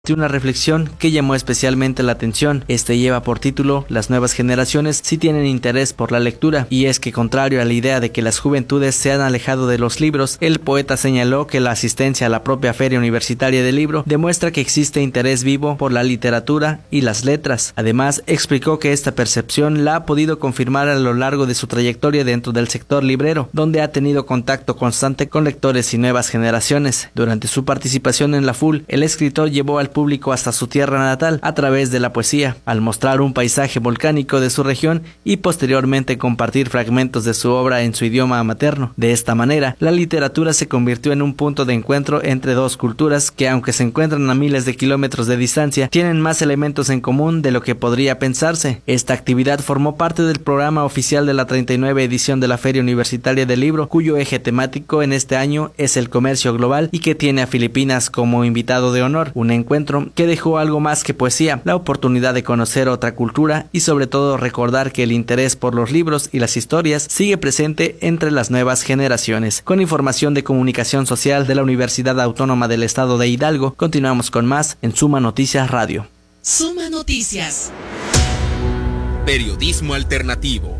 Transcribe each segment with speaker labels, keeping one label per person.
Speaker 1: de una reflexión que llamó especialmente la atención. Este lleva por título "Las nuevas generaciones sí tienen interés por la lectura", y es que, contrario a la idea de que las juventudes se han alejado de los libros, el poeta señaló que la asistencia a la propia Feria Universitaria del Libro demuestra que existe interés vivo por la literatura y las letras. Además, explicó que esta percepción la ha podido confirmar a lo largo de su trayectoria dentro del sector librero, donde ha tenido contacto constante con lectores y nuevas generaciones. Durante su participación en la FUL, el escritor llevó al público hasta su tierra natal a través de la poesía, al mostrar un paisaje volcánico de su región y posteriormente compartir fragmentos de su obra en su idioma materno. De esta manera, la literatura se convirtió en un punto de encuentro entre dos culturas que, aunque se encuentran a miles de kilómetros de distancia, tienen más elementos en común de lo que podría pensarse. Esta actividad formó parte del programa oficial de la 39 edición de la Feria Universitaria del Libro, cuyo eje temático en este año es el comercio global y que tiene a Filipinas como invitado de honor. Un encuentro que dejó algo más que poesía, la oportunidad de conocer otra cultura y sobre todo recordar que el interés por los libros y las historias sigue presente entre las nuevas generaciones. Con información de comunicación social de la Universidad Autónoma del Estado de Hidalgo, continuamos con más en Suma Noticias Radio.
Speaker 2: Suma Noticias. Periodismo alternativo.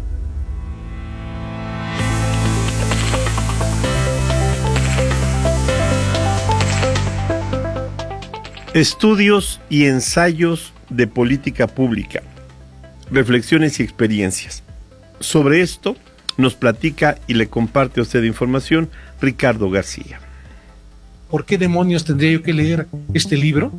Speaker 3: Estudios y ensayos de política pública, reflexiones y experiencias. Sobre esto nos platica y le comparte a usted información Ricardo García.
Speaker 4: ¿Por qué demonios tendría yo que leer este libro?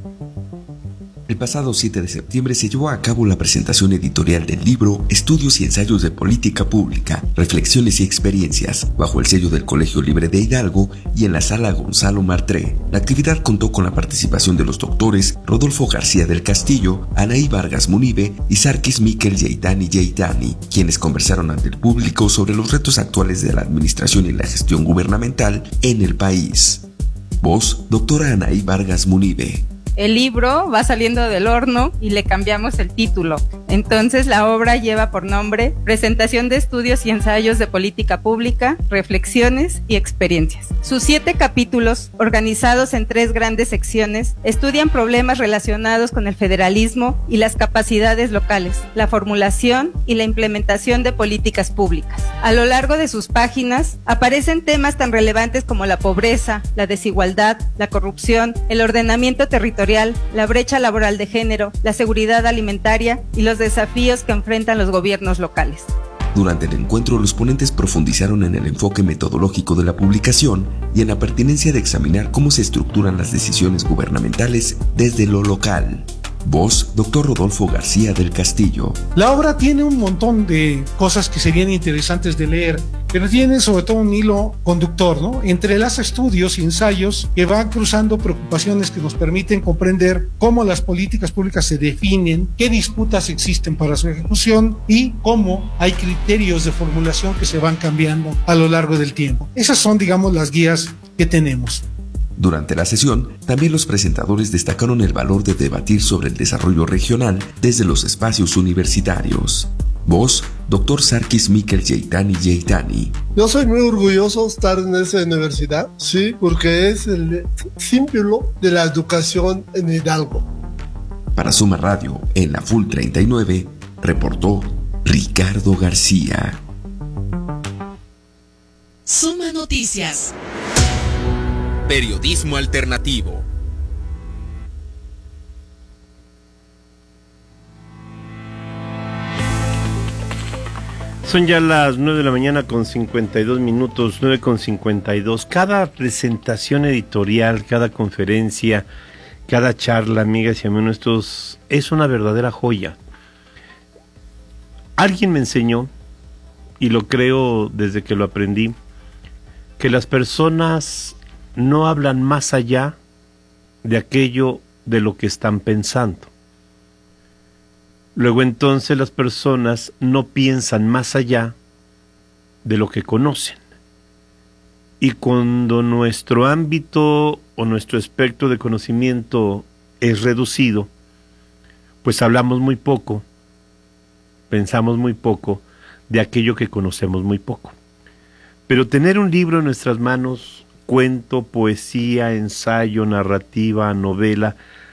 Speaker 5: El pasado 7 de septiembre se llevó a cabo la presentación editorial del libro Estudios y ensayos de política pública, reflexiones y experiencias, bajo el sello del Colegio Libre de Hidalgo y en la sala Gonzalo Martré. La actividad contó con la participación de los doctores Rodolfo García del Castillo, Anaí Vargas Munive y Sarkis Miquel Yeitani, quienes conversaron ante el público sobre los retos actuales de la administración y la gestión gubernamental en el país. Voz, doctora Anaí Vargas Munive.
Speaker 6: El libro va saliendo del horno y le cambiamos el título. Entonces la obra lleva por nombre Presentación de estudios y ensayos de política pública, reflexiones y experiencias. Sus 7 capítulos, organizados en 3 grandes secciones, estudian problemas relacionados con el federalismo y las capacidades locales, la formulación y la implementación de políticas públicas. A lo largo de sus páginas aparecen temas tan relevantes como la pobreza, la desigualdad, la corrupción, el ordenamiento territorial, la brecha laboral de género, la seguridad alimentaria y los desafíos que enfrentan los gobiernos locales.
Speaker 5: Durante el encuentro, los ponentes profundizaron en el enfoque metodológico de la publicación y en la pertinencia de examinar cómo se estructuran las decisiones gubernamentales desde lo local. Voz, doctor Rodolfo García del Castillo.
Speaker 4: La obra tiene un montón de cosas que serían interesantes de leer, pero tiene sobre todo un hilo conductor, ¿no? Entrelaza estudios y ensayos que van cruzando preocupaciones que nos permiten comprender cómo las políticas públicas se definen, qué disputas existen para su ejecución y cómo hay criterios de formulación que se van cambiando a lo largo del tiempo. Esas son, digamos, las guías que tenemos.
Speaker 5: Durante la sesión, también los presentadores destacaron el valor de debatir sobre el desarrollo regional desde los espacios universitarios. Voz, doctor Sarkis Miquel Yeitani.
Speaker 7: Yo soy muy orgulloso de estar en esa universidad, sí, porque es el símbolo de la educación en Hidalgo.
Speaker 5: Para Suma Radio, en la FUL 39, reportó Ricardo García.
Speaker 2: Suma Noticias. Periodismo alternativo.
Speaker 3: Son ya las 9 de la mañana con 52 minutos, 9 con 52. Cada presentación editorial, cada conferencia, cada charla, amigas y amigos, es una verdadera joya. Alguien me enseñó, y lo creo desde que lo aprendí, que las personas no hablan más allá de aquello de lo que están pensando. Luego entonces las personas no piensan más allá de lo que conocen. Y cuando nuestro ámbito o nuestro espectro de conocimiento es reducido, pues hablamos muy poco, pensamos muy poco de aquello que conocemos muy poco. Pero tener un libro en nuestras manos, cuento, poesía, ensayo, narrativa, novela,